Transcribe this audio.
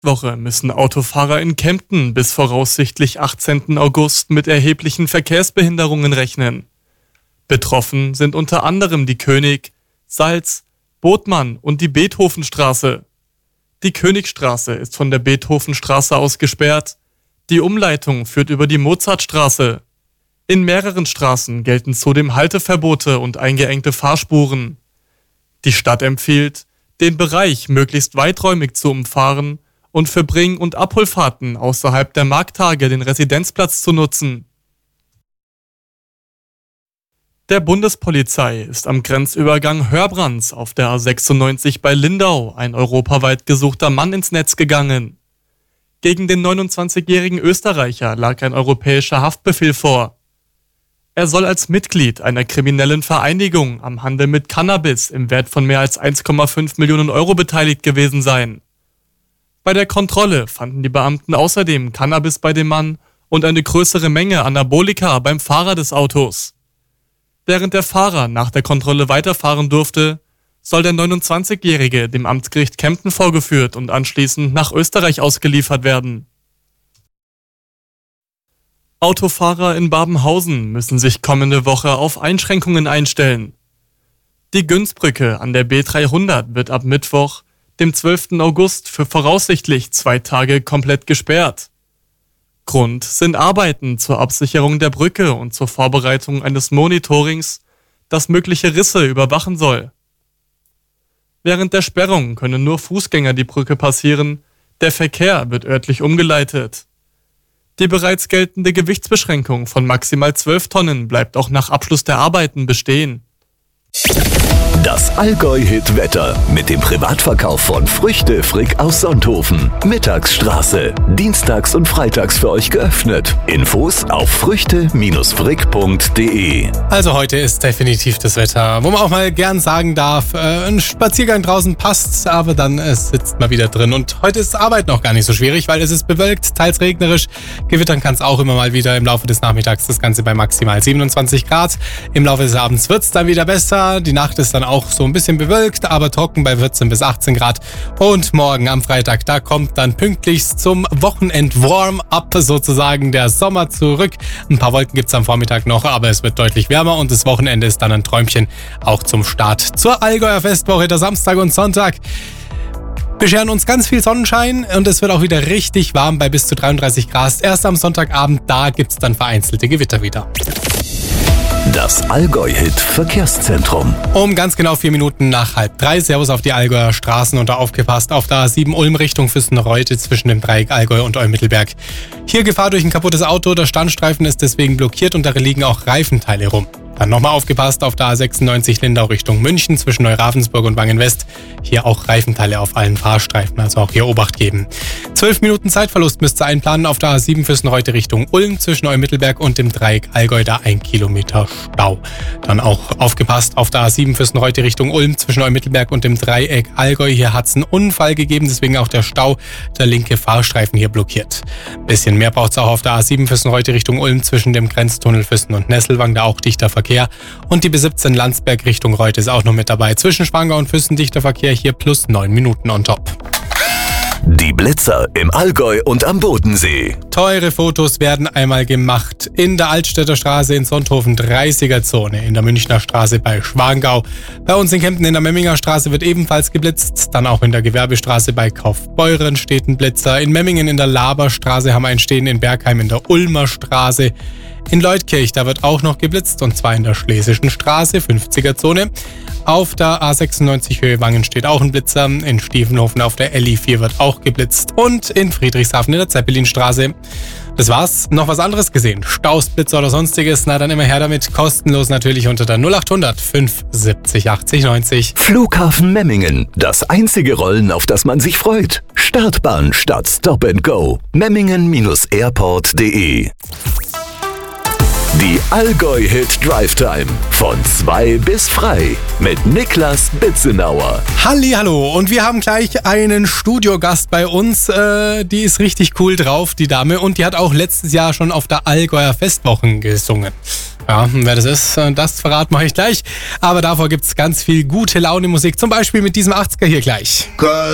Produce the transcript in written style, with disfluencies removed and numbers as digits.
Festwoche müssen Autofahrer in Kempten bis voraussichtlich 18. August mit erheblichen Verkehrsbehinderungen rechnen. Betroffen sind unter anderem die König-, Salz-, Botmann- und die Beethovenstraße. Die Königstraße ist von der Beethovenstraße aus gesperrt. Die Umleitung führt über die Mozartstraße. In mehreren Straßen gelten zudem Halteverbote und eingeengte Fahrspuren. Die Stadt empfiehlt, den Bereich möglichst weiträumig zu umfahren und für Bring- und Abholfahrten außerhalb der Markttage den Residenzplatz zu nutzen. Der Bundespolizei ist am Grenzübergang Hörbrands auf der A96 bei Lindau ein europaweit gesuchter Mann ins Netz gegangen. Gegen den 29-jährigen Österreicher lag ein europäischer Haftbefehl vor. Er soll als Mitglied einer kriminellen Vereinigung am Handel mit Cannabis im Wert von mehr als 1,5 Millionen Euro beteiligt gewesen sein. Bei der Kontrolle fanden die Beamten außerdem Cannabis bei dem Mann und eine größere Menge Anabolika beim Fahrer des Autos. Während der Fahrer nach der Kontrolle weiterfahren durfte, soll der 29-Jährige dem Amtsgericht Kempten vorgeführt und anschließend nach Österreich ausgeliefert werden. Autofahrer in Babenhausen müssen sich kommende Woche auf Einschränkungen einstellen. Die Günzbrücke an der B300 wird ab Mittwoch, dem 12. August, für voraussichtlich 2 Tage komplett gesperrt. Grund sind Arbeiten zur Absicherung der Brücke und zur Vorbereitung eines Monitorings, das mögliche Risse überwachen soll. Während der Sperrung können nur Fußgänger die Brücke passieren, der Verkehr wird örtlich umgeleitet. Die bereits geltende Gewichtsbeschränkung von maximal 12 Tonnen bleibt auch nach Abschluss der Arbeiten bestehen. Das Allgäu-Hit-Wetter mit dem Privatverkauf von Früchte Frick aus Sonthofen. Mittagsstraße. Dienstags und freitags für euch geöffnet. Infos auf früchte-frick.de. Also heute ist definitiv das Wetter, wo man auch mal gern sagen darf, ein Spaziergang draußen passt, aber dann sitzt man wieder drin. Und heute ist Arbeit noch gar nicht so schwierig, weil es ist bewölkt, teils regnerisch. Gewittern kann es auch immer mal wieder im Laufe des Nachmittags. Das Ganze bei maximal 27 Grad. Im Laufe des Abends wird es dann wieder besser. Die Nacht ist dann auch so ein bisschen bewölkt, aber trocken bei 14 bis 18 Grad. Und morgen am Freitag, da kommt dann pünktlichst zum Wochenend-Warm-up sozusagen der Sommer zurück. Ein paar Wolken gibt es am Vormittag noch, aber es wird deutlich wärmer und das Wochenende ist dann ein Träumchen, auch zum Start zur Allgäuer Festwoche, der Samstag und Sonntag. Bescheren uns ganz viel Sonnenschein und es wird auch wieder richtig warm bei bis zu 33 Grad. Erst am Sonntagabend, da gibt es dann vereinzelte Gewitter wieder. Das Allgäu-Hit-Verkehrszentrum. Um ganz genau 4 Minuten nach 2:30. Servus auf die Allgäuer Straßen und da aufgepasst auf der A7 Ulm Richtung Füssen-Reute zwischen dem Dreieck Allgäu und Eumittelberg. Hier Gefahr durch ein kaputtes Auto, der Standstreifen ist deswegen blockiert und da liegen auch Reifenteile rum. Dann nochmal aufgepasst auf der A96 Lindau Richtung München zwischen Neuravensburg und Wangen-West. Hier auch Reifenteile auf allen Fahrstreifen, also auch hier Obacht geben. 12 Minuten Zeitverlust müsst ihr einplanen auf der A7 Füssen-Reute Richtung Ulm zwischen Eumittelberg und dem Dreieck Allgäu, da 1 Kilometer Stau. Dann auch aufgepasst auf der A7 Füssen-Reute Richtung Ulm zwischen Eumittelberg und dem Dreieck Allgäu. Hier hat es einen Unfall gegeben, deswegen auch der Stau, der linke Fahrstreifen hier blockiert. Bisschen mehr braucht es auch auf der A7 Füssen-Reute Richtung Ulm zwischen dem Grenztunnel Füssen und Nesselwang, da auch dichter Verkehr. Und die B17 Landsberg Richtung Reute ist auch noch mit dabei. Zwischen Schwangau und Füssen dichter Verkehr, hier plus 9 Minuten on top. Die Blitzer im Allgäu und am Bodensee. Teure Fotos werden einmal gemacht. In der Altstädter Straße in Sonthofen 30er-Zone, in der Münchner Straße bei Schwangau. Bei uns in Kempten in der Memminger Straße wird ebenfalls geblitzt. Dann auch in der Gewerbestraße bei Kaufbeuren steht ein Blitzer. In Memmingen in der Laberstraße haben wir einen stehen, in Bergheim in der Ulmer Straße. In Leutkirch, da wird auch noch geblitzt, und zwar in der Schlesischen Straße, 50er-Zone. Auf der A96 Höhe Wangen steht auch ein Blitzer. In Stiefenhofen auf der LI4 wird auch geblitzt. Und in Friedrichshafen in der Zeppelinstraße. Das war's. Noch was anderes gesehen? Staus, Blitzer oder sonstiges? Na, dann immer her damit. Kostenlos natürlich unter der 0800 570 80 90. Flughafen Memmingen. Das einzige Rollen, auf das man sich freut. Startbahn statt Stop and Go. Memmingen-airport.de. Die Allgäu-Hit Drive Time von 2 bis frei mit Niklas Bitzenauer. Hallihallo, und wir haben gleich einen Studiogast bei uns. Die ist richtig cool drauf, die Dame, und die hat auch letztes Jahr schon auf der Allgäuer Festwochen gesungen. Ja, wer das ist, das verraten mache ich gleich. Aber davor gibt's ganz viel gute Laune Musik, zum Beispiel mit diesem 80er hier gleich.